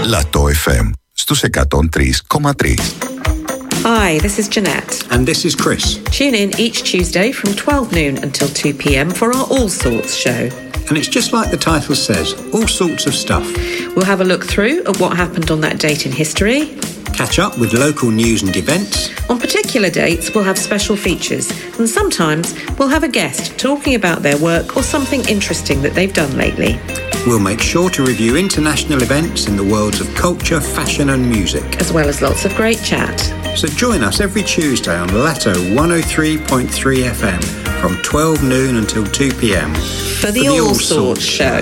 Λατό FM στους 103,3. Hi, this is Jeanette. And this is Chris. Tune in each Tuesday from 12 noon until 2 p.m. for our All Sorts show. And it's just like the title says, all sorts of stuff. We'll have a look through at what happened on that date in history. Catch up with local news and events. On particular dates, we'll have special features. And sometimes we'll have a guest talking about their work or something interesting that they've done lately. We'll make sure to review international events in the worlds of culture, fashion and music. As well as lots of great chat. So join us every Tuesday on Lato 103.3 FM from 12 noon until 2 p.m. For the All Sorts show.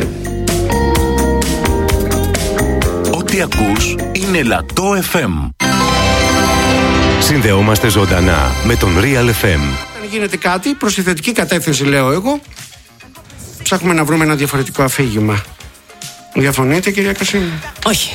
Ό,τι ακούς είναι Λατό FM. Συνδεόμαστε ζωντανά με τον Real FM. Αν γίνεται κάτι, προς τη θετική κατεύθυνση λέω εγώ, ψάχνουμε να βρούμε ένα διαφορετικό αφήγημα. Διαφωνείτε, κυρία Κασίμη? Όχι.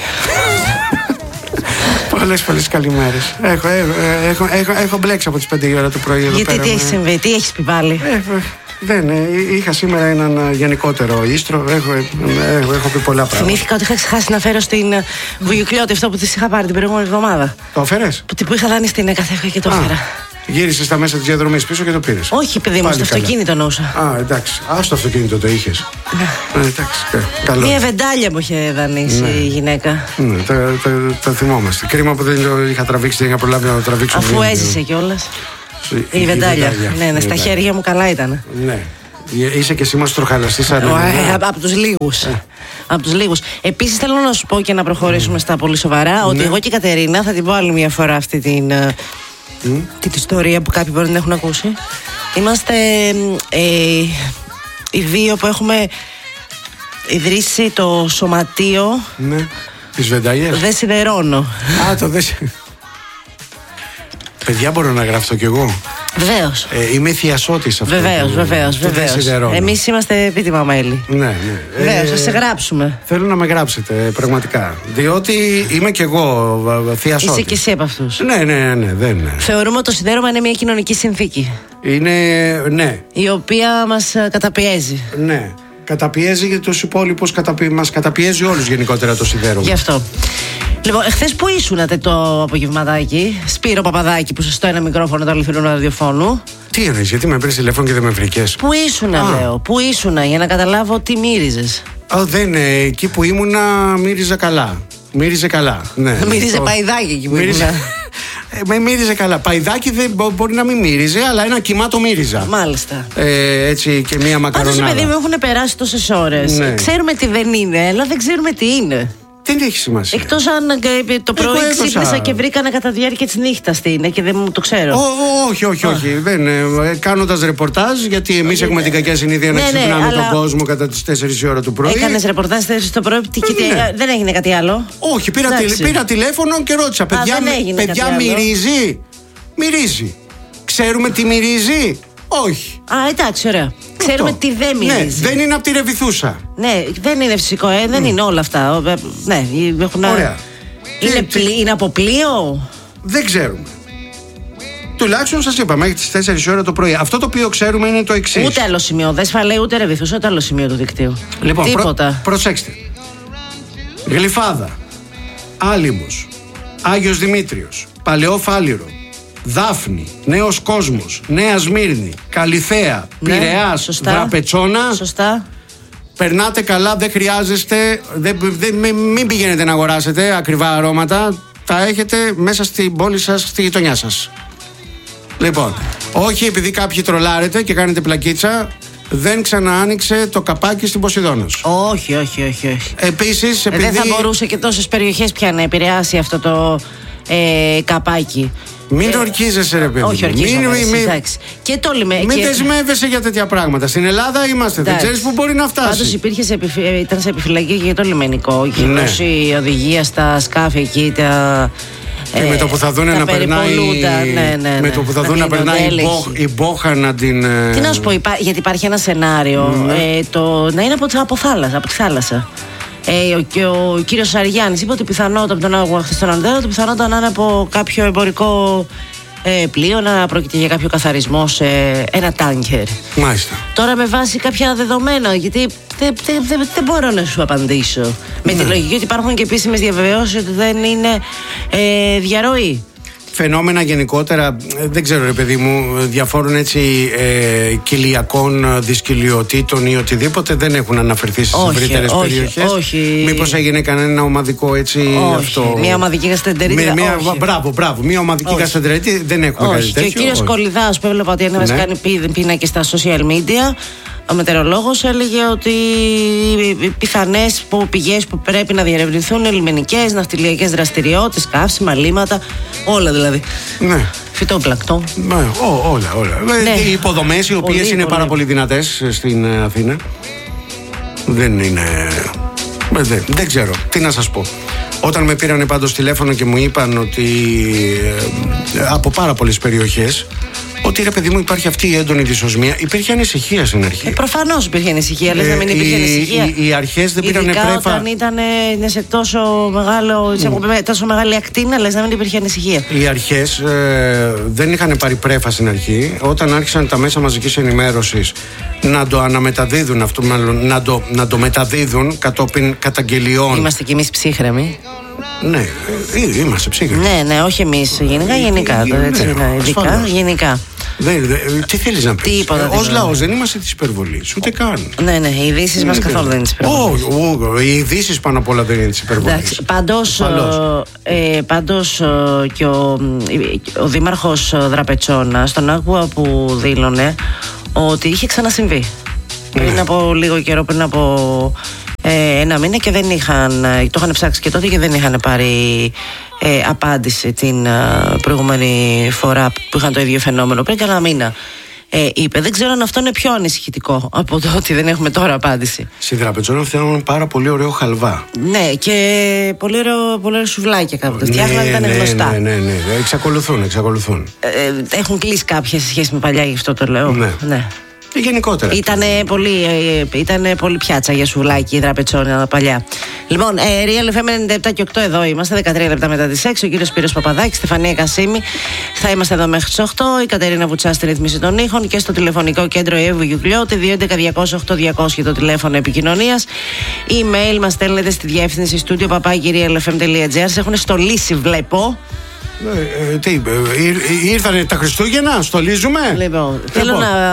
Πολλές καλημέρες. Έχω μπλέξει από τις 5 η ώρα το πρωί εδώ πέρα. Γιατί τι έχει συμβεί, τι έχεις πει πάλι? Δεν, είχα σήμερα έναν γενικότερο ίστρο. Έχω πει πολλά πράγματα. Θυμήθηκα ότι είχα ξεχάσει να φέρω στην Βουγιουκλιώτη αυτό που της είχα πάρει την προηγούμενη εβδομάδα. Το έφερες? Που είχα δανειστεί, ναι, καθέφυγα και το έφερα. Γύρισες στα μέσα της διαδρομής πίσω και το πήρες? Όχι, παιδί μου, στο αυτοκίνητο νόουσα. Εντάξει. Στο αυτοκίνητο το είχες. Εντάξει, καλό. Μία βεντάλια μου είχε δανείσει η γυναίκα. Το θυμόμαστε. Κρίμα που δεν το είχα τραβήξει, δεν είχα προλάβει να το τραβήξω. Αφού έζησε κιόλας. Η βεντάλια. Ναι, στα χέρια μου καλά ήταν. Ναι. Είσαι και εσύ μας τροχαλαστής. Από τους λίγους. Επίσης θέλω να σου πω και να προχωρήσουμε στα πολύ σοβαρά ότι εγώ και η Κατερίνα, θα την πω άλλη μια φορά αυτή την ιστορία που κάποιοι μπορεί να έχουν ακούσει. Είμαστε οι δύο που έχουμε ιδρύσει το σωματείο. Ναι. Τις βενταλιές. Δεν σιδερώνω. Το δεν. Παιδιά, μπορώ να γράψω κι εγώ. Βεβαίως. Είμαι θειασότης αυτό. Βεβαίως. Εμείς είμαστε επίτιμα μέλη. Ναι. Βεβαίως, θα σε γράψουμε. Θέλω να με γράψετε, πραγματικά. Διότι είμαι κι εγώ θειασότης. Είσαι κι εσύ από αυτούς. Ναι, δεν. Θεωρούμε ότι το σιδέρωμα είναι μια κοινωνική συνθήκη. Ναι. Η οποία μας καταπιέζει. Ναι. Καταπιέζει για τους υπόλοιπους, μας καταπιέζει όλους γενικότερα το σιδέρωμα. Γι' αυτό. Λοιπόν, εχθές που ήσουνατε το απογευματάκι, Σπύρο Παπαδάκη, που στο ένα μικρόφωνο του αληθινού ραδιοφώνου? Τι εννοείς, γιατί με πήρες τηλέφωνο και δεν με βρήκες? Πού ήσουνα, λέω, πού ήσουνα, για να καταλάβω τι μύριζες. Δεν, εκεί που ήμουνα μύριζε καλά. Μύριζε καλά. Ναι, μύριζε παϊδάκι εκεί που ήμουνα. Μύριζε καλά. Παϊδάκι δεν μπορεί να μην μύριζε, αλλά ένα κιμά το μύριζα. Μάλιστα. Έτσι και μία μακαρονάδα. Πάντως, παιδί μου, έχουν περάσει τόσες ώρες. Ναι. Ξέρουμε τι δεν είναι, αλλά δεν ξέρουμε τι είναι. Δεν έχει σημασία. Εκτός αν το πρωί ξύπνησα και βρήκανε κατά τη διάρκεια της νύχτας τι είναι και δεν μου το ξέρω. Όχι. Κάνοντας ρεπορτάζ, γιατί εμείς έχουμε την κακιά συνήθεια να ξυπνάμε τον κόσμο κατά τις 4 η ώρα του πρωί. Έκανες ρεπορτάζ 4 το πρωί, δεν έγινε κάτι άλλο? Όχι, πήρα τηλέφωνο και ρώτησα, παιδιά, μυρίζει. Ξέρουμε τι μυρίζει? Όχι. Εντάξει, ωραία. Ξέρουμε τι δεν μυρίζει. Ναι, δεν είναι από τη Ρεβιθούσα. Ναι, δεν είναι φυσικό, δεν είναι όλα αυτά. Ναι, έχουν. Ωραία. Είναι από πλοίο? Δεν ξέρουμε. Τουλάχιστον σας είπα, μέχρι τις 4 ώρα το πρωί. Αυτό το οποίο ξέρουμε είναι το εξής. Ούτε άλλο σημείο. Δεν σφαλέει ούτε Ρεβιθούσα, ούτε άλλο σημείο του δικτύου. Λοιπόν, τίποτα. Προσέξτε. Γλυφάδα, Άλυμος, Άγιος Δημήτριος, Παλαιό Φάληρο, Δάφνη, Νέος Κόσμος, Νέα Σμύρνη, Καλιθέα, Πειραιάς, Δραπετσόνα. Σωστά. Περνάτε καλά, δεν χρειάζεστε, μην πηγαίνετε να αγοράσετε ακριβά αρώματα. Τα έχετε μέσα στην πόλη σας, στη γειτονιά σας. Λοιπόν, όχι επειδή κάποιοι τρολάρετε και κάνετε πλακίτσα, δεν ξαναάνοιξε το καπάκι στην Ποσειδώνος. Όχι. Επίσης, επειδή... Δεν θα μπορούσε και τόσες περιοχές πια να επηρεάσει αυτό το καπάκι. Μην ορκίζεσαι, ρε παιδί. Όχι, ορκίζομαι. Εντάξει. Και το λέμε. Μην δεσμεύεσαι για τέτοια πράγματα. Στην Ελλάδα είμαστε. Δεν ξέρεις πού μπορεί να φτάσει. Πάντως ήταν σε επιφυλακή και για το λιμενικό. Είχε δώσει οδηγία στα σκάφη εκεί. Με το που θα δουν να περνάει. Με το που θα δουν να περνάει η μπόχα να την. Τι να σου πω, γιατί υπάρχει ένα σενάριο να είναι από τη θάλασσα. Και ο κύριος Αργιάννης είπε ότι πιθανότατα από τον άγωγο χθες στον Ανδέρα, ότι πιθανότατα να είναι από κάποιο εμπορικό πλοίο, να πρόκειται για κάποιο καθαρισμό σε ένα τάνκερ. Μάλιστα. Τώρα με βάση κάποια δεδομένα, γιατί δεν μπορώ να σου απαντήσω. Με τη λογική ότι υπάρχουν και επίσημες διαβεβαιώσεις ότι δεν είναι διαρροή. Φαινόμενα γενικότερα, δεν ξέρω ρε παιδί μου, διαφόρων έτσι κοιλιακών δυσκολιοτήτων ή οτιδήποτε δεν έχουν αναφερθεί στις ευρύτερες περιοχές. Όχι. Μήπως έγινε κανένα ομαδικό έτσι? Όχι. Αυτό. Μια ομαδική γαστεντερίτιδα. Μπράβο. Μια ομαδική γαστεντερίτιδα δεν έχουμε κάτι τέτοιο. Και ο κύριος Κολιδάς που έβλεπα ότι ανέβασε κάνει πίνακες στα social media, ο μετεωρολόγος έλεγε ότι οι πιθανές πηγές που πρέπει να διερευνηθούν είναι λιμενικές, ναυτιλιακές δραστηριότητες, καύσιμα, λίματα, όλα δηλαδή. Ναι. Φυτόπλακτο. Ναι, όλα. Ναι. Οι υποδομές οι οποίες είναι πάρα πολύ δυνατές στην Αθήνα. Δεν είναι. Δεν ξέρω. Τι να σας πω. Όταν με πήρανε πάντως τηλέφωνο και μου είπαν ότι από πάρα πολλές περιοχές, ότι ρε παιδί μου υπάρχει αυτή η έντονη δυσοσμία, υπήρχε ανησυχία στην αρχή. Προφανώς υπήρχε ανησυχία, λες να μην υπήρχε ανησυχία. Οι αρχές δεν πήραν πρέφα. Όταν ήταν σε τόσο μεγάλη ακτίνα, λες να μην υπήρχε ανησυχία. Οι αρχές δεν είχαν πάρει πρέφα στην αρχή. Όταν άρχισαν τα μέσα μαζικής ενημέρωσης να το αναμεταδίδουν αυτό, μάλλον να το μεταδίδουν κατόπιν καταγγελιών. Είμαστε κι εμείς ψύχρεμοι. Ναι, είμαστε ψύχρεμοι. Ναι, όχι εμείς. Γενικά. Ειδικά, γενικά. Τι θέλεις να πεις? Ως λαός δεν είμαστε της υπερβολής, ούτε καν. Ναι, οι ειδήσεις μας καθόλου δεν είναι της υπερβολής. Όχι, οι ειδήσεις πάνω απ' όλα δεν είναι της υπερβολής. Πάντως και ο δήμαρχος Δραπετσόνας τον άκουγα που δήλωνε ότι είχε ξανασυμβεί. Πριν από λίγο καιρό, πριν από ένα μήνα, και δεν το είχαν ψάξει και τότε και δεν είχαν πάρει απάντηση την προηγούμενη φορά που είχαν το ίδιο φαινόμενο, πριν κανένα μήνα. Είπε, δεν ξέρω αν αυτό είναι πιο ανησυχητικό από το ότι δεν έχουμε τώρα απάντηση. Στη Δραπετσόνα φτιάχνουν πάρα πολύ ωραίο χαλβά. Ναι, και πολύ ωραίο σουβλάκια κάποτε. Φτιάχναν, ήταν γνωστά. Ναι. Εξακολουθούν. Έχουν κλείσει κάποια σε σχέση με παλιά, γι' αυτό το λέω. Ναι. Γενικότερα. Ήταν πολύ πιάτσα για σουβλάκι η Δραπετσόνα παλιά. Λοιπόν, Real FM 97 και 8 εδώ είμαστε, 13 λεπτά μετά τις 6. Ο κύριος Σπύρος Παπαδάκης, Στεφανία Κασίμη. Θα είμαστε εδώ μέχρι τις 8. Η Κατερίνα Βουτσά στη ρύθμιση των ήχων και στο τηλεφωνικό κέντρο Εύου Γιουκλιώτη 211-200-8200 το τηλέφωνο επικοινωνίας. Email μας στέλνετε στη διεύθυνση studio papakirialfm.gr. Σε έχουν στολίσει, βλέπω. Ήρθανε τα Χριστούγεννα, στολίζουμε. Λοιπόν, θέλω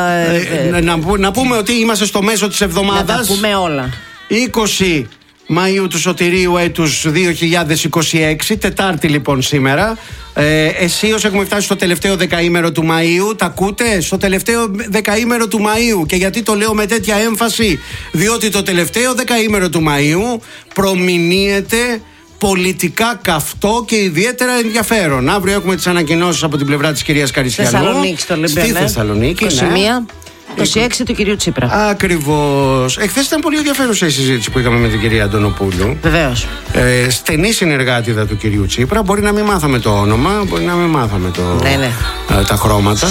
να πούμε ότι είμαστε στο μέσο της εβδομάδας. Να τα πούμε όλα. 20 Μαΐου του Σωτηρίου έτους 2026, Τετάρτη λοιπόν σήμερα. Εσείως έχουμε φτάσει στο τελευταίο δεκαήμερο του Μαΐου. Τα ακούτε? Στο τελευταίο δεκαήμερο του Μαΐου. Και γιατί το λέω με τέτοια έμφαση? Διότι το τελευταίο δεκαήμερο του Μαΐου προμηνύεται πολιτικά καυτό και ιδιαίτερα ενδιαφέρον. Αύριο έχουμε τις ανακοινώσεις από την πλευρά της κυρίας Καρισιανού. Θεσσαλονίκη, στο Ολυμπιακό. Στη Θεσσαλονίκη, 21. 26 του κυρίου Τσίπρα. Ακριβώς. Εχθές ήταν πολύ ενδιαφέρουσα η συζήτηση που είχαμε με την κυρία Αντωνοπούλου. Βεβαίως. Στενή συνεργάτηδα του κυρίου Τσίπρα. Μπορεί να μην μάθαμε το όνομα, μπορεί να μην μάθαμε τα χρώματα.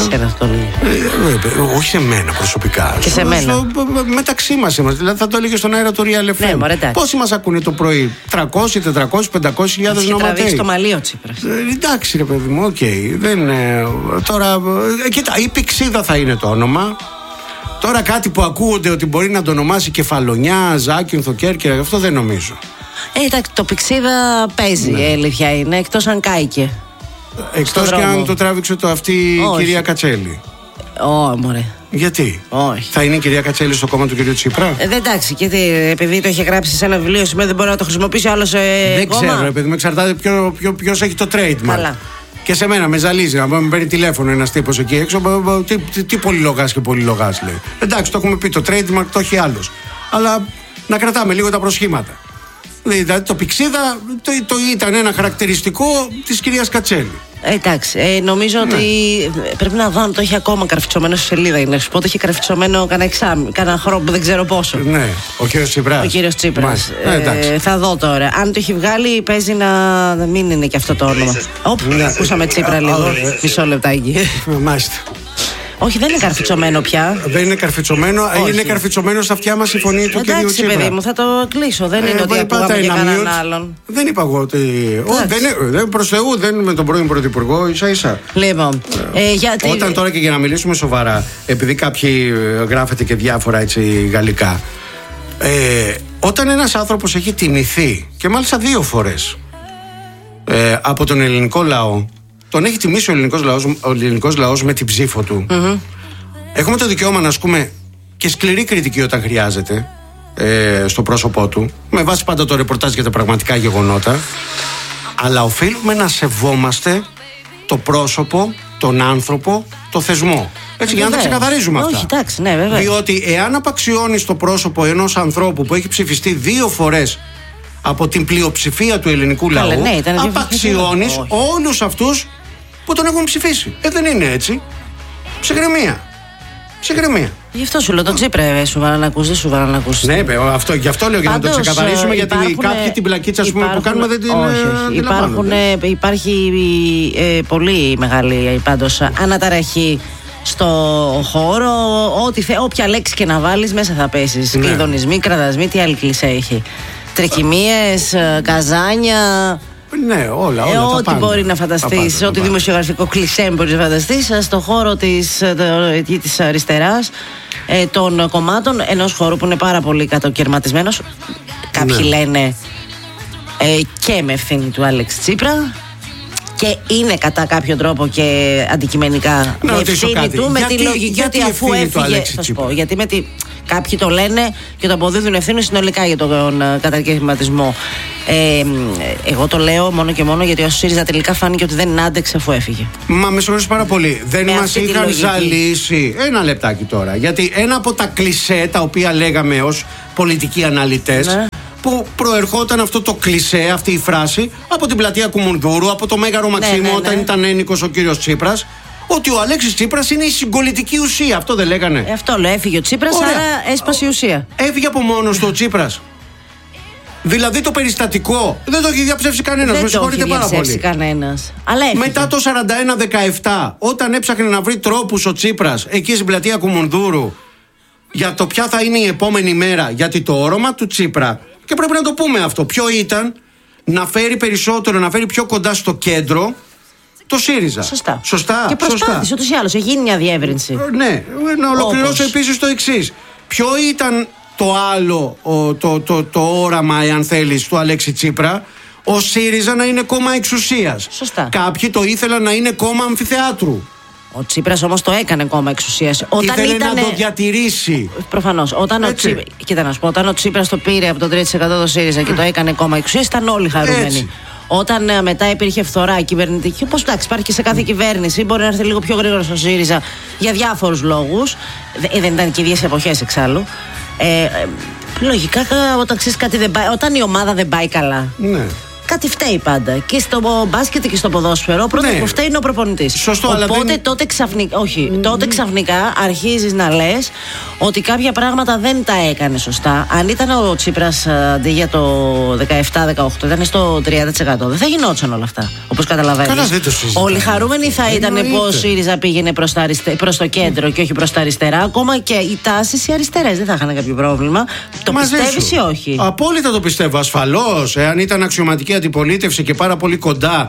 Όχι σε μένα προσωπικά. Και σε μένα. Μεταξύ μας είμαστε. Δηλαδή θα το έλεγε στον αέρα του Real FM. Ναι, πόσοι μας ακούνε το πρωί? 300, 400, 500 χιλιάδες νοματέοι. Θα τραβήξει το μαλλί ο Τσίπρας. Εντάξει ρε παιδί μου, οκ. Τώρα, κοίτα, η Πηξίδα θα είναι το όνομα. Τώρα κάτι που ακούγονται ότι μπορεί να το ονομάσει Κεφαλονιά, Ζάκυνθο, Κέρκυρα, αυτό δεν νομίζω. Εντάξει, το Πηξίδα παίζει, η αλήθεια είναι, εκτός αν κάηκε. Εκτός και αν το τράβηξε το αυτή η κυρία Κατσέλη. Όχι, μωρέ. Γιατί? Όχι. Θα είναι η κυρία Κατσέλη στο κόμμα του κυρίου Τσίπρα? Εντάξει, γιατί επειδή το είχε γράψει σε ένα βιβλίο, σημαίνει δεν μπορεί να το χρησιμοποιήσει άλλο σε δεν κόμμα. Δεν ξέρω, επειδή με εξαρτάται ποιος έχει το trademark. Καλά. Και σε μένα με ζαλίζει να με παίρνει τηλέφωνο ένας τύπος εκεί έξω. Τι πολυλογάς και πολυλογάς λέει. Εντάξει, το έχουμε πει, το trademark το έχει άλλος. Αλλά να κρατάμε λίγο τα προσχήματα. Δηλαδή το Πηξίδα το ήταν ένα χαρακτηριστικό της κυρίας Κατσέλη. Εντάξει, νομίζω ότι πρέπει να δω αν το έχει ακόμα καρφιτσωμένο στη σελίδα. Είναι σου πω, το έχει καρφιτσωμένο κανένα χρόνο που δεν ξέρω πόσο. Ναι, ο κύριος Τσίπρας. Ο κύριος Τσίπρας. Θα δω τώρα. Αν το έχει βγάλει, παίζει να μην είναι και αυτό το όνομα. Ακούσαμε Τσίπρα λίγο. Μισό λεπτάκι. Μάλιστα. Όχι, δεν είναι καρφιτσωμένο πια. Δεν είναι καρφιτσωμένο, είναι καρφιτσωμένο στα αυτιά μας η φωνή του κυρίου Τσίπρα. Εντάξει, παιδί μου, θα το κλείσω. Δεν είναι ότι ακούγαμε για κανέναν άλλον. Δεν είπα εγώ ότι. Δεν προς Θεού, δεν με τον πρώην Πρωθυπουργό, ίσα-ίσα. Λοιπόν, όταν τώρα και για να μιλήσουμε σοβαρά, επειδή κάποιοι γράφετε και διάφορα έτσι γαλλικά. Όταν ένας άνθρωπος έχει τιμηθεί, και μάλιστα 2 φορές, από τον ελληνικό λαό, τον έχει τιμήσει ο ελληνικός λαός με την ψήφο του. Έχουμε το δικαίωμα να ασκούμε και σκληρή κριτική όταν χρειάζεται στο πρόσωπό του, με βάση πάντα το ρεπορτάζ για τα πραγματικά γεγονότα, αλλά οφείλουμε να σεβόμαστε το πρόσωπο, τον άνθρωπο, το θεσμό. Έτσι, για να τα ξεκαθαρίζουμε αυτά. Όχι, εντάξει, ναι, βέβαια. Διότι εάν απαξιώνεις το πρόσωπο ενός ανθρώπου που έχει ψηφιστεί 2 φορές από την πλειοψηφία του ελληνικού λαού, απαξιώνεις όλους αυτούς που τον έχουν ψηφίσει. Δεν είναι έτσι. Ψυχραιμία. Γι' αυτό σου λέω, τον Τσίπρα σου βάλα να ακούσει, δεν σου βάλα να ακούσει. Ναι, γι' αυτό λέω, για να το ξεκαθαρίσουμε, γιατί κάποιοι την πλακίτσα που κάνουμε δεν την αντιλαμβάνονται. Υπάρχει πολύ μεγάλη πάντως αναταραχή στο χώρο. Όποια λέξη και να βάλεις μέσα θα πέσεις. Ναι. Κλειδονισμοί, κραδασμοί, τι άλλη κλισέ έχει. Τρεκυμίες, καζάνια. Ναι, όλα ό,τι τα μπορεί να φανταστείς, ό,τι δημοσιογραφικό κλισέ μπορεί να φανταστείς στο χώρο της αριστεράς, των κομμάτων, ενός χώρου που είναι πάρα πολύ κατοκαιρματισμένος. Κάποιοι λένε και με ευθύνη του Άλεξ Τσίπρα, και είναι κατά κάποιο τρόπο και αντικειμενικά με ευθύνη του, με τη λογική ότι αφού έφυγε. Θα σου πω, γιατί κάποιοι το λένε και το αποδίδουν ευθύνη συνολικά για τον κατακαιρματισμό. Εγώ το λέω μόνο και μόνο γιατί ο ΣΥΡΙΖΑ τελικά φάνηκε ότι δεν άντεξε αφού έφυγε. Μα με συγχωρείς πάρα πολύ. Δεν μας είχαν ζαλίσει. Ένα λεπτάκι τώρα. Γιατί ένα από τα κλισέ τα οποία λέγαμε ως πολιτικοί αναλυτές, ναι, που προερχόταν αυτό το κλισέ, αυτή η φράση, από την πλατεία Κουμουνδούρου, από το Μέγαρο Μαξίμου, όταν ήταν ένικος ο κύριος Τσίπρας, ότι ο Αλέξης Τσίπρας είναι η συγκολητική ουσία. Αυτό δεν λέγανε? Αυτό λέω, έφυγε ο Τσίπρας, άρα έσπασε η ουσία. Έφυγε από μόνος του ο Τσίπρας. Δηλαδή το περιστατικό δεν το έχει διαψεύσει κανένας. Με συγχωρείτε πάρα πολύ. Κανένας. Αλλά μετά το 41-17, όταν έψαχνε να βρει τρόπους ο Τσίπρας εκεί στην πλατεία Κουμουνδούρου για το ποια θα είναι η επόμενη μέρα, γιατί το όρομα του Τσίπρα, και πρέπει να το πούμε αυτό, ποιο ήταν? Να φέρει περισσότερο, να φέρει πιο κοντά στο κέντρο το ΣΥΡΙΖΑ. Σωστά. Και προσπάθησε ούτως ή άλλως, έχει μια διεύρυνση. Ναι, να ολοκληρώσω επίσης το εξής. Ποιο ήταν το άλλο, το όραμα, εάν θέλεις, του Αλέξη Τσίπρα? Ο ΣΥΡΙΖΑ να είναι κόμμα εξουσίας. Σωστά. Κάποιοι το ήθελαν να είναι κόμμα αμφιθεάτρου. Ο Τσίπρας όμως το έκανε κόμμα εξουσίας. Ήθελε να το διατηρήσει. Προφανώς. Όταν ο Τσίπρας το πήρε από το 3% το ΣΥΡΙΖΑ και το έκανε κόμμα εξουσίας, ήταν όλοι χαρούμενοι. Έτσι. Όταν μετά υπήρχε φθορά κυβερνητική, όπως εντάξει, υπάρχει και σε κάθε κυβέρνηση, μπορεί να έρθει λίγο πιο γρήγορα στο ΣΥΡΙΖΑ για διάφορους λόγους. Δεν ήταν και ίδιες εποχές εξάλλου. Λογικά, όταν ξέρεις κάτι δεν πάει, όταν η ομάδα δεν πάει καλά. Ναι. Κάτι φταίει πάντα. Και στο μπάσκετ και στο ποδόσφαιρο, πρώτα που φταίει είναι ο προπονητής. Σωστό, οπότε τότε ξαφνικά αρχίζεις να λες ότι κάποια πράγματα δεν τα έκανε σωστά. Αν ήταν ο Τσίπρας αντί για το 17-18, ήταν στο 30%, δεν θα γινόντουσαν όλα αυτά. Όπως καταλαβαίνεις. Όλοι χαρούμενοι θα ήταν που ο ΣΥΡΙΖΑ πήγαινε προς το κέντρο και όχι προς τα αριστερά. Ακόμα και οι τάσεις οι αριστερές δεν θα είχαν κάποιο πρόβλημα. Το πιστεύεις ή όχι? Απόλυτα το πιστεύω. Ασφαλώς. Εάν ήταν αξιωματική αντιπολίτευση και πάρα πολύ κοντά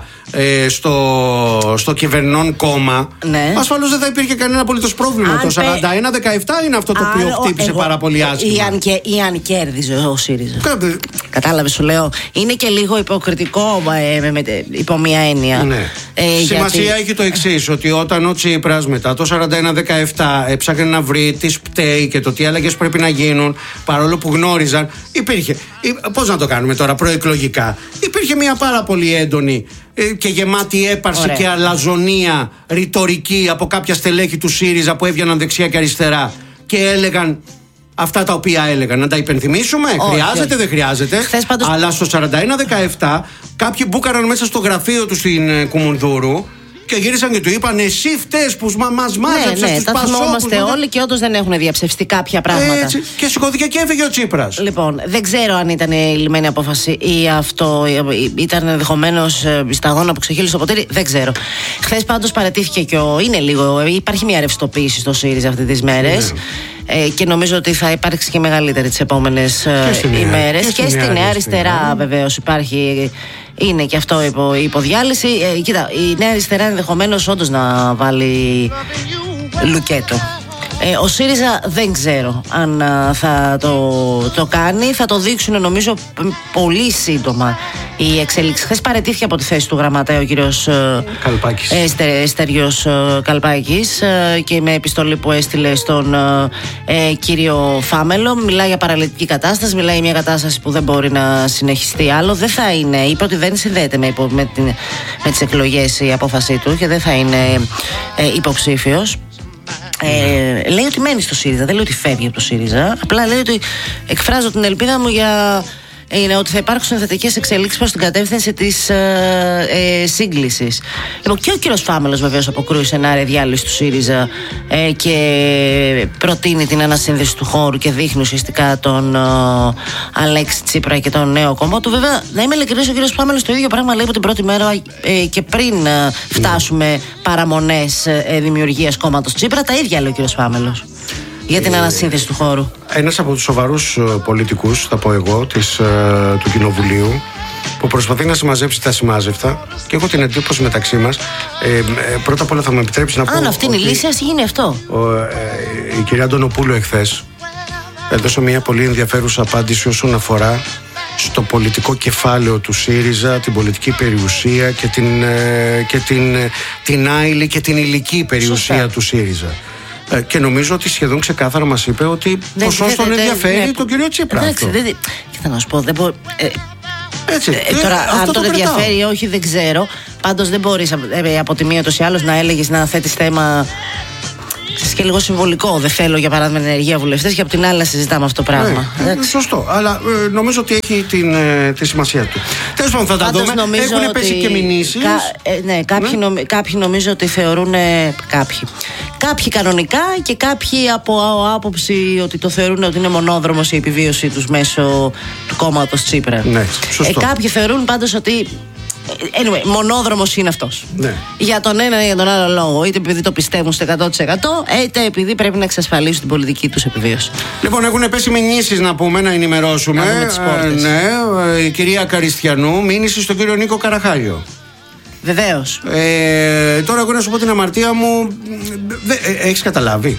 στο κυβερνών κόμμα, ναι, ασφαλώς δεν θα υπήρχε κανένα απολύτως πρόβλημα. Το 41-17 είναι αυτό το οποίο χτύπησε πάρα πολύ άσχημα. Ή αν κέρδιζε ο ΣΥΡΙΖΑ. Κατάλαβες, σου λέω. Είναι και λίγο υποκριτικό υπό μία έννοια. Ναι. Σημασία έχει το εξής, ότι όταν ο Τσίπρας μετά το 41-17 έψαχνε να βρει τι πταίει και το τι αλλαγές πρέπει να γίνουν, παρόλο που γνώριζαν, υπήρχε. Πώς να το κάνουμε τώρα προεκλογικά? Υπήρχε μια πάρα πολύ έντονη και γεμάτη έπαρση και αλαζονία ρητορική από κάποια στελέχη του ΣΥΡΙΖΑ που έβγαιναν δεξιά και αριστερά και έλεγαν αυτά τα οποία έλεγαν. Να τα υπενθυμίσουμε? Χρειάζεται, δεν χρειάζεται? Αλλά στο 41-17 κάποιοι μπούκαραν μέσα στο γραφείο του στην Κουμουνδούρου Και γύρισαν και του είπαν: εσύ φταίς που μας μάζεψες τους τα Πασόκους. θυμόμαστε όλοι και όντως δεν έχουν διαψευστεί κάποια πράγματα. Έτσι. Και σηκώθηκε και έφυγε ο Τσίπρας. Λοιπόν, δεν ξέρω αν ήταν η λυμμένη απόφαση ή αυτό ήταν ενδεχομένως σταγόνα που ξεχύλισε το ποτήρι. Δεν ξέρω. Χθες πάντως παρατήθηκε και είναι λίγο. Υπάρχει μια ρευστοποίηση στο ΣΥΡΙΖΑ αυτές τις μέρες. Και νομίζω ότι θα υπάρξει και μεγαλύτερη τις επόμενες ημέρες. Και στη Νέα Αριστερά βεβαίως υπάρχει. Είναι και αυτό υποδιάλυση. Κοίτα, η Νέα Αριστερά ενδεχομένως όντως να βάλει λουκέτο. Ο ΣΥΡΙΖΑ δεν ξέρω αν θα το κάνει. Θα το δείξουν νομίζω πολύ σύντομα οι εξελίξεις. Χθες παραιτήθηκε από τη θέση του γραμματέα ο κύριος Στέργιος Καλπάκης και με επιστολή που έστειλε στον κύριο Φάμελο. Μιλάει για παραλυτική κατάσταση, μιλάει για μια κατάσταση που δεν μπορεί να συνεχιστεί άλλο. Δεν θα είναι, είπε ότι δεν συνδέεται με τις εκλογές η απόφασή του και δεν θα είναι υποψήφιος. Λέει ότι μένει στο ΣΥΡΙΖΑ, δεν λέει ότι φεύγει από το ΣΥΡΙΖΑ. Απλά λέει ότι εκφράζω την ελπίδα μου είναι ότι θα υπάρξουν θετικές εξελίξεις προς την κατεύθυνση της σύγκλησης. Και ο κύριος Φάμελος βεβαίως αποκρούει σενάρια διάλυσης του ΣΥΡΙΖΑ και προτείνει την ανασύνδεση του χώρου και δείχνει ουσιαστικά τον Αλέξη Τσίπρα και τον νέο κόμμα του. Βέβαια, να είμαι ειλικρινής, ο κύριος Φάμελος το ίδιο πράγμα λέει από την πρώτη μέρα και πριν φτάσουμε παραμονές δημιουργίας κόμματος Τσίπρα. Τα ίδια λέει ο κύριος Φάμελος για την ανασύνθεση του χώρου. Ένας από τους σοβαρούς πολιτικούς, θα πω εγώ, του Κοινοβουλίου, που προσπαθεί να συμμαζέψει τα συμμάζευτα, και έχω την εντύπωση μεταξύ μας. Πρώτα απ' όλα θα μου επιτρέψει να πω. Αν αυτή είναι η λύση, ας γίνει αυτό. Η κυρία Αντωνοπούλου εχθές έδωσε μια πολύ ενδιαφέρουσα απάντηση όσον αφορά στο πολιτικό κεφάλαιο του ΣΥΡΙΖΑ, την πολιτική περιουσία και την άειλη και την υλική περιουσία του ΣΥΡΙΖΑ. Και νομίζω ότι σχεδόν ξεκάθαρα μας είπε ότι ποσός τον ενδιαφέρει τον κύριο Τσίπρα. Εντάξει, θα να σου πω, δεν μπορεί. Τώρα, αν τον ενδιαφέρει ή όχι, δεν ξέρω. Πάντως δεν μπορείς από τη μία ούτως ή άλλως να έλεγες να θέτεις θέμα. Και λίγο συμβολικό. Δεν θέλω για παράδειγμα ενεργεία βουλευτές και από την άλλη να συζητάμε αυτό το πράγμα. Σωστό. Αλλά νομίζω ότι έχει τη σημασία του. Τέλος πάντων, θα τα δούμε. Έχουν πέσει και μηνύσεις. Κάποιοι νομίζω ότι θεωρούν. Κάποιοι κανονικά και κάποιοι από άποψη ότι το θεωρούν ότι είναι μονόδρομος η επιβίωσή τους μέσω του κόμματος Τσίπρα. Ναι, σωστό. Κάποιοι θεωρούν πάντως ότι. Anyway, μονόδρομος είναι αυτός. Ναι. Για τον ένα ή για τον άλλο λόγο. Είτε επειδή το πιστεύουν στο 100%, είτε επειδή πρέπει να εξασφαλίσουν την πολιτική τους επιβίωση. Λοιπόν, έχουν πέσει μηνύσεις να πούμε, να ενημερώσουμε. Να δούμε τις πόρτες. Η κυρία Καριστιανού, μήνυση στον κύριο Νίκο Καραχάλιο. Βεβαίως. Τώρα εγώ να σου πω την αμαρτία μου. Έχεις καταλάβει?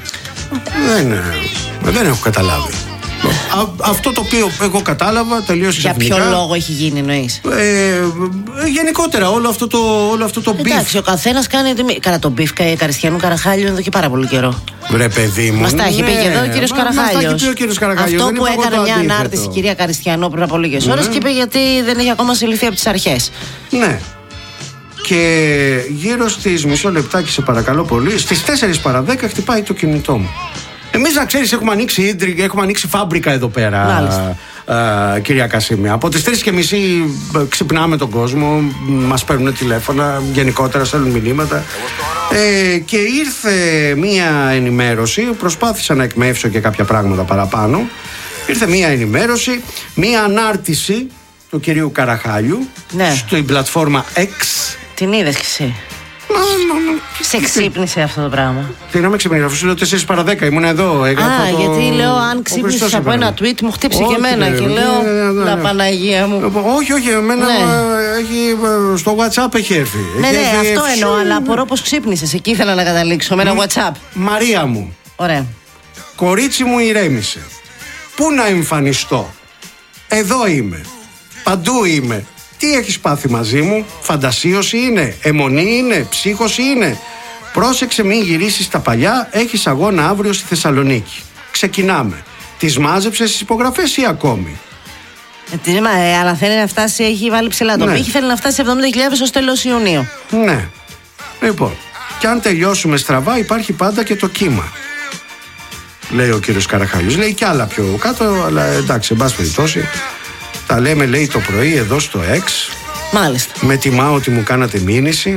Δεν έχω καταλάβει. Αυτό το οποίο εγώ κατάλαβα τελείωσε ξαφνικά. Για ποιο λόγο έχει γίνει, εννοείς? Γενικότερα όλο αυτό το μπιφ. Εντάξει, ο καθένας κάνει. Κατά τον μπιφ Καριστιανού Καραχάλιου εδώ και πάρα πολύ καιρό. Βρε παιδί μου. Μας τα έχει πει και εδώ ο κύριος Καραχάλιος. Αυτό που έκανε μια ανάρτηση η κυρία Καριστιανού πριν από λίγες ώρες και είπε γιατί δεν έχει ακόμα συλληφθεί από τις αρχές. Ναι. Και γύρω στις μισό λεπτάκι, σε παρακαλώ πολύ, στις 4 παρά 10 χτυπάει το κινητό μου. Εμείς, να ξέρεις, έχουμε ανοίξει φάμπρικα εδώ πέρα, κυρία Κασίμια. Από τις 3:30 ξυπνάμε τον κόσμο, μας παίρνουν τηλέφωνα, γενικότερα στέλνουν μηνύματα. Και ήρθε μία ενημέρωση, προσπάθησα να εκμεύσω και κάποια πράγματα παραπάνω. Ήρθε μία ενημέρωση, μία ανάρτηση του κυρίου Καραχάλιου στην πλατφόρμα X. Την είδες κι εσύ? Σε ξύπνησε αυτό το πράγμα? Τι να με ξυπνήσει, αφού σου λέω 4 παρά 10, ήμουν εδώ. Γιατί λέω, αν ξύπνησες από ένα tweet, μου χτύπησε και εμένα. Και λέω, la Παναγία μου. Όχι, εμένα στο WhatsApp έχει έρθει. Ναι, αυτό εννοώ, αλλά απορώ πως ξύπνησες. Εκεί ήθελα να καταλήξω, με ένα WhatsApp. Μαρία μου. Ωραία. Κορίτσι μου, ηρέμησε. Πού να εμφανιστώ? Εδώ είμαι. Παντού είμαι. Τι έχεις πάθει μαζί μου? Φαντασίωση είναι? Αιμονή είναι? Ψύχωση είναι? Πρόσεξε, μην γυρίσεις τα παλιά. Έχεις αγώνα αύριο στη Θεσσαλονίκη. Ξεκινάμε. Τις μάζεψες τις υπογραφές ή ακόμη? Αλλά θέλει να φτάσει, έχει βάλει ψηλά το πύχη, θέλει να φτάσει 70.000 ως τέλος Ιουνίου. Ναι. Λοιπόν, και αν τελειώσουμε στραβά, υπάρχει πάντα και το κύμα. Λέει ο κύριος Καραχάλιος. Λέει κι άλλα πιο κάτω, αλλά εντάξει, εν πάση περιπτώσει. Τα λέμε, λέει, το πρωί εδώ στο X. Μάλιστα. Με τιμά ότι μου κάνατε μήνυση.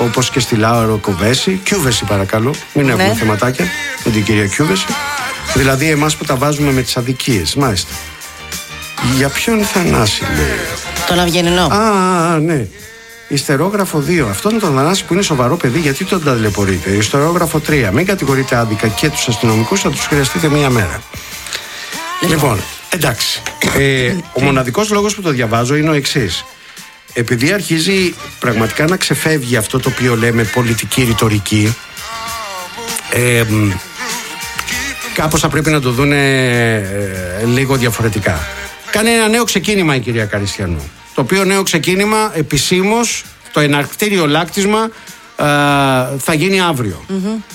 όπως και στη Λάουρο Κοβέση. Κιούβεση, παρακαλώ, μην έχουμε θεματάκια με την κυρία Κιούβεση. Δηλαδή, εμάς που τα βάζουμε με τις αδικίες. Μάλιστα. Για ποιον Θανάση, λέει? Τον Αυγενινό. Ναι. Ιστερόγραφο 2. Αυτό είναι τον Θανάση που είναι σοβαρό παιδί, γιατί τον ταλαιπωρείτε? Ιστερόγραφο 3. Μην κατηγορείτε άδικα και τους αστυνομικούς, θα τους χρειαστείτε μία μέρα. Λοιπόν, εντάξει. Ο μοναδικός λόγος που το διαβάζω είναι ο εξής. Επειδή αρχίζει πραγματικά να ξεφεύγει αυτό το οποίο λέμε πολιτική ρητορική, κάπως θα πρέπει να το δουν λίγο διαφορετικά. Κάνει ένα νέο ξεκίνημα η κυρία Καριστιανού, το οποίο νέο ξεκίνημα επισήμως, το εναρκτήριο λάκτισμα θα γίνει αύριο.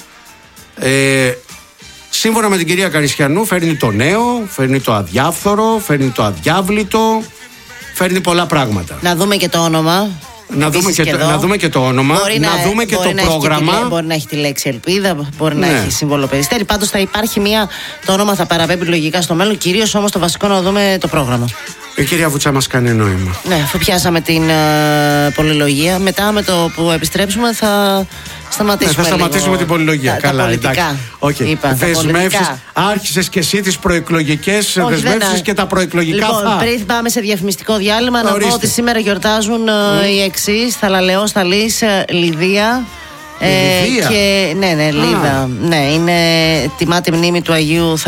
Σύμφωνα με την κυρία Καριστιανού, φέρνει το νέο, φέρνει το αδιάφθορο, φέρνει το αδιάβλητο, φέρνει πολλά πράγματα. Να δούμε και το όνομα. Να δούμε και το όνομα, να δούμε και το πρόγραμμα. Μπορεί να έχει τη λέξη ελπίδα, μπορεί να έχει σύμβολο περιστέρι. Πάντως θα υπάρχει το όνομα θα παραπέμπει λογικά στο μέλλον. Κυρίως όμως το βασικό να δούμε το πρόγραμμα. Η κυρία Βουτσά μας κάνει νόημα. Ναι, αφού πιάσαμε την πολυλογία, μετά με το που επιστρέψουμε θα σταματήσουμε. Θα σταματήσουμε την πολυλογία. Καλά, πολιτικά. Δεσμεύσεις. Άρχισες και εσύ τις προεκλογικές δεσμεύσεις και τα προεκλογικά. Λοιπόν, πριν πάμε σε διαφημιστικό διάλειμμα, να πω ότι σήμερα γιορτάζουν οι εξής: Θαλαλεός, Θαλής, Λιδία. Και, Λίδα. Ναι, τιμάται η μνήμη του Αγίου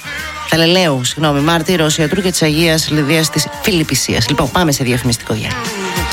Θαλελαίου, μάρτυρος ιατρού και της Αγίας Λιδίας της Φιλιππισίας. Λοιπόν, πάμε σε διαφημιστικό διάλειμμα.